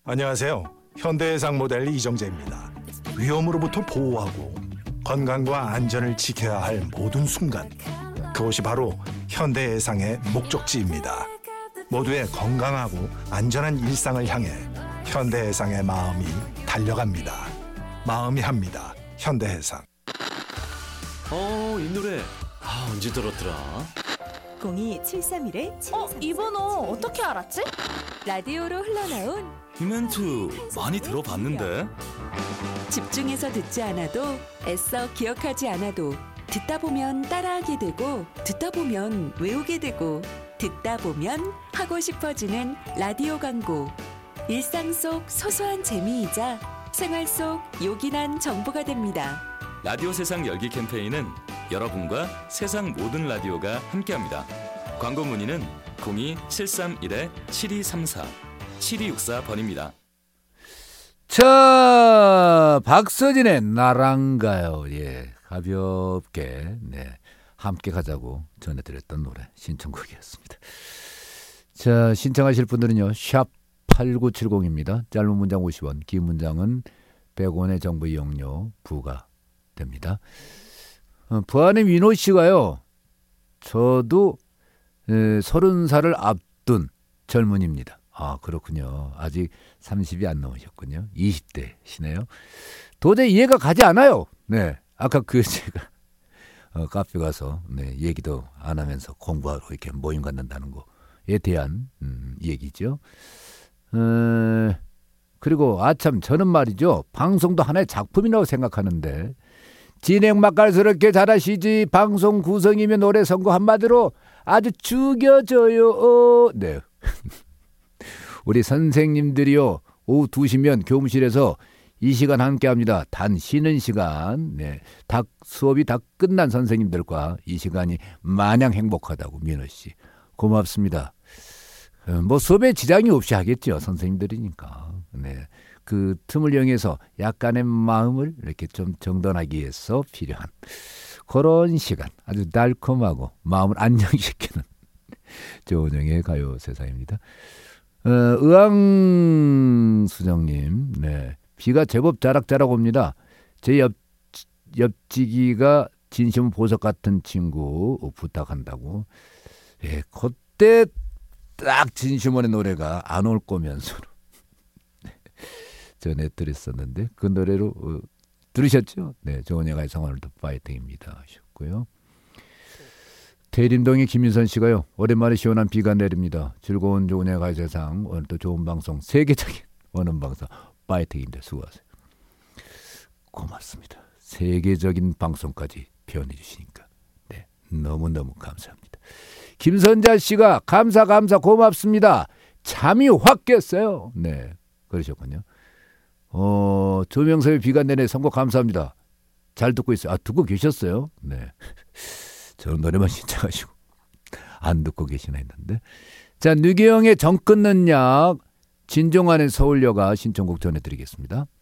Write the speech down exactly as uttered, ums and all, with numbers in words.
안녕하세요. 현대해상 모델 이정재입니다. 위험으로부터 보호하고 건강과 안전을 지켜야 할 모든 순간, 그것이 바로 현대해상의 목적지입니다. 모두의 건강하고 안전한 일상을 향해 현대해상의 마음이 달려갑니다. 마음이 합니다. 현대해상. 어, 이 노래 아, 언제 들었더라? 공이 칠삼일 어? 이 번호 어떻게 알았지? 라디오로 흘러나온 이 멘트 많이 들어봤는데. 집중해서 듣지 않아도 애써 기억하지 않아도 듣다 보면 따라하게 되고 듣다 보면 외우게 되고 듣다 보면 하고 싶어지는 라디오 광고. 일상 속 소소한 재미이자 생활 속 요긴한 정보가 됩니다. 라디오 세상 열기 캠페인은 여러분과 세상 모든 라디오가 함께합니다. 광고 문의는 공이 칠삼일 칠이삼사 칠이육사 번입니다. 자, 박서진의 나랑가요. 예, 가볍게 네 함께 가자고 전해드렸던 노래 신청곡이었습니다. 자, 신청하실 분들은요 샵 팔구칠공입니다. 짧은 문장 오십 원, 긴 문장은 백 원의 정보 이용료 부과됩니다. 어, 부안의 민호 씨가요, 저도 에, 서른 살을 앞둔 젊은입니다. 아, 그렇군요. 아직 삼십이 안 넘으셨군요. 이십 대시네요. 도저히 이해가 가지 않아요. 네, 아까 그 제가 어, 카페 가서 네, 얘기도 안 하면서 공부하러 이렇게 모임 갖는다는 거에 대한 음, 얘기죠. 어, 그리고 아참 저는 말이죠, 방송도 하나의 작품이라고 생각하는데 진행 맛깔스럽게 잘하시지 방송 구성이며 노래 선거 한마디로 아주 죽여줘요. 네. 우리 선생님들이요 오후 두 시면 교무실에서 이 시간 함께합니다. 단 쉬는 시간. 네, 다 수업이 다 끝난 선생님들과 이 시간이 마냥 행복하다고. 민호 씨 고맙습니다. 뭐 수업에 지장이 없이 하겠죠, 선생님들이니까. 네, 그 틈을 이용해서 약간의 마음을 이렇게 좀 정돈하기 위해서 필요한 그런 시간, 아주 달콤하고 마음을 안정시키는 조은영의 가요 세상입니다. 어, 의왕수정님, 네, 비가 제법 자락자락 옵니다. 제 옆, 옆지기가 진심 보석 같은 친구 부탁한다고. 예, 그때 딱 진심원의 노래가 안 올 거면서 전해드렸었는데 그 노래로 어, 들으셨죠? 네, 조은혜가의 성원을도 파이팅입니다 하셨고요. 대림동의 김윤선 씨가요, 오랜만에 시원한 비가 내립니다. 즐거운 조은혜가의 세상, 오늘도 좋은 방송, 세계적인 원음 방송 파이팅인데 수고하세요. 고맙습니다. 세계적인 방송까지 표현해 주시니까 네, 너무너무 감사합니다. 김선자 씨가 감사 감사 고맙습니다. 잠이 확 깼어요. 네, 그러셨군요. 어, 조명섭의 비가 내내 선곡 감사합니다. 잘 듣고 있어요. 아, 듣고 계셨어요? 네. 저는 노래만 신청하시고 안 듣고 계시나 했는데. 자, 류기영의 정 끊는 약, 진종환의 서울여가 신청곡 전해드리겠습니다.